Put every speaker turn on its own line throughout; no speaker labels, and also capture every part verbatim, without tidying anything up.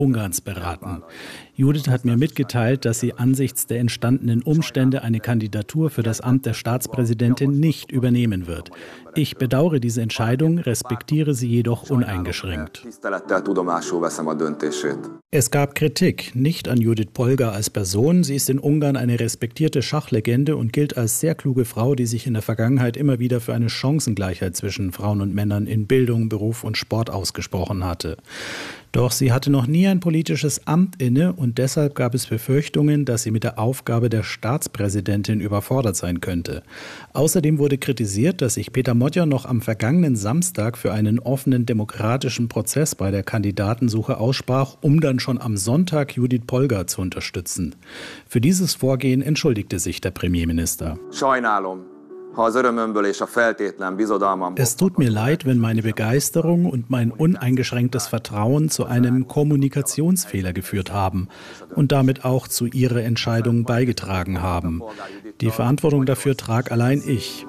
Ungarns beraten. Judith hat mir mitgeteilt, dass sie angesichts der entstandenen Umstände eine Kandidatur für das Amt der Staatspräsidentin nicht übernehmen wird. Ich bedauere diese Entscheidung, respektiere sie jedoch uneingeschränkt. Es gab Kritik, nicht an Judith Polgar als Person. Sie ist in Ungarn eine respektierte Schachlegende und gilt als sehr kluge Frau, die sich in der Vergangenheit immer wieder für eine Chancengleichheit zwischen Frauen und Männern in Bildung, Beruf und Sport ausgesprochen hatte. Doch sie hatte noch nie ein politisches Amt inne und deshalb gab es Befürchtungen, dass sie mit der Aufgabe der Staatspräsidentin überfordert sein könnte. Außerdem wurde kritisiert, dass sich Peter Modjar noch am vergangenen Samstag für einen offenen demokratischen Prozess bei der Kandidatensuche aussprach, um dann schon am Sonntag Judith Polgar zu unterstützen. Für dieses Vorgehen entschuldigte sich der Premierminister. Es tut mir leid, wenn meine Begeisterung und mein uneingeschränktes Vertrauen zu einem Kommunikationsfehler geführt haben und damit auch zu Ihrer Entscheidung beigetragen haben. Die Verantwortung dafür trage allein ich.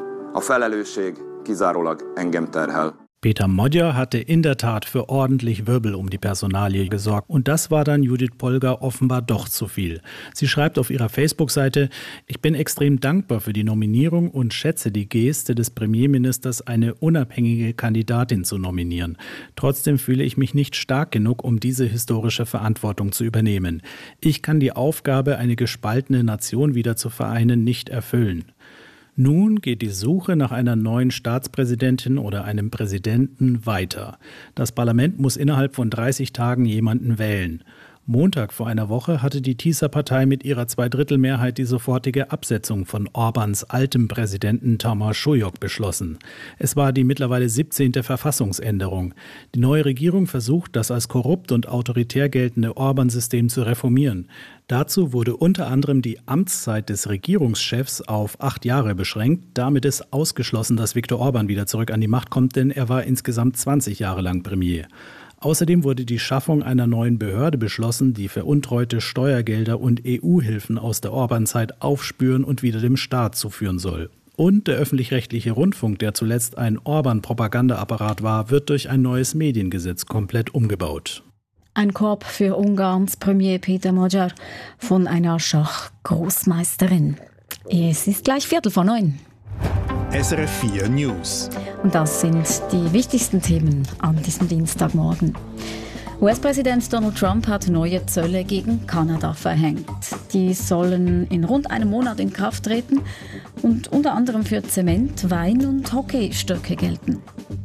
Peter Modjar hatte in der Tat für ordentlich Wirbel um die Personalie gesorgt. Und das war dann Judith Polgar offenbar doch zu viel. Sie schreibt auf ihrer Facebook-Seite: Ich bin extrem dankbar für die Nominierung und schätze die Geste des Premierministers, eine unabhängige Kandidatin zu nominieren. Trotzdem fühle ich mich nicht stark genug, um diese historische Verantwortung zu übernehmen. Ich kann die Aufgabe, eine gespaltene Nation wieder zu vereinen, nicht erfüllen. Nun geht die Suche nach einer neuen Staatspräsidentin oder einem Präsidenten weiter. Das Parlament muss innerhalb von dreißig Tagen jemanden wählen. Montag vor einer Woche hatte die Tisza-Partei mit ihrer Zweidrittelmehrheit die sofortige Absetzung von Orbáns altem Präsidenten Tamás Súlyog beschlossen. Es war die mittlerweile siebzehnte Verfassungsänderung. Die neue Regierung versucht, das als korrupt und autoritär geltende Orbán-System zu reformieren. Dazu wurde unter anderem die Amtszeit des Regierungschefs auf acht Jahre beschränkt. Damit ist ausgeschlossen, dass Viktor Orbán wieder zurück an die Macht kommt, denn er war insgesamt zwanzig Jahre lang Premier. Außerdem wurde die Schaffung einer neuen Behörde beschlossen, die veruntreute Steuergelder und E U-Hilfen aus der Orbán-Zeit aufspüren und wieder dem Staat zuführen soll. Und der öffentlich-rechtliche Rundfunk, der zuletzt ein Orbán-Propagandaapparat war, wird durch ein neues Mediengesetz komplett umgebaut.
Ein Korb für Ungarns Premier Peter Modjar von einer Schachgroßmeisterin. Es ist gleich Viertel vor neun.
S R F vier News.
Und das sind die wichtigsten Themen an diesem Dienstagmorgen. U S-Präsident Donald Trump hat neue Zölle gegen Kanada verhängt. Die sollen in rund einem Monat in Kraft treten und unter anderem für Zement, Wein und Hockeystöcke gelten.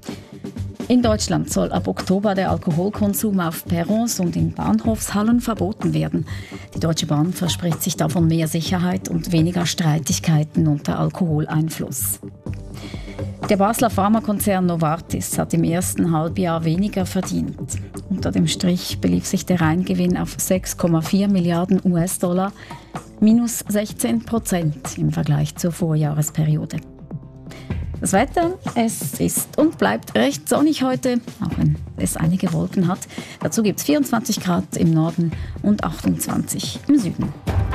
In Deutschland soll ab Oktober der Alkoholkonsum auf Perrons und in Bahnhofshallen verboten werden. Die Deutsche Bahn verspricht sich davon mehr Sicherheit und weniger Streitigkeiten unter Alkoholeinfluss. Der Basler Pharmakonzern Novartis hat im ersten Halbjahr weniger verdient. Unter dem Strich belief sich der Reingewinn auf sechs Komma vier Milliarden U S-Dollar, minus sechzehn Prozent im Vergleich zur Vorjahresperiode. Das Wetter, es ist und bleibt recht sonnig heute, auch wenn es einige Wolken hat. Dazu gibt es vierundzwanzig Grad im Norden und achtundzwanzig im Süden.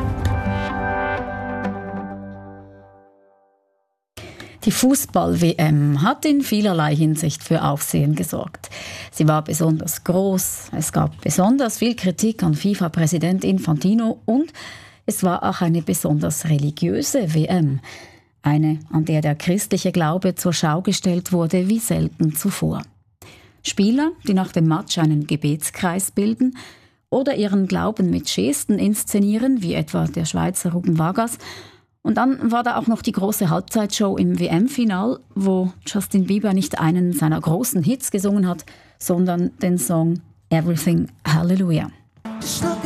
Die Fußball-W M hat in vielerlei Hinsicht für Aufsehen gesorgt. Sie war besonders groß, es gab besonders viel Kritik an FIFA-Präsident Infantino und es war auch eine besonders religiöse W M. Eine, an der der christliche Glaube zur Schau gestellt wurde wie selten zuvor. Spieler, die nach dem Match einen Gebetskreis bilden oder ihren Glauben mit Gesten inszenieren, wie etwa der Schweizer Ruben Vargas. Und dann war da auch noch die große Halbzeitshow im W M-Final, wo Justin Bieber nicht einen seiner großen Hits gesungen hat, sondern den Song Everything Hallelujah.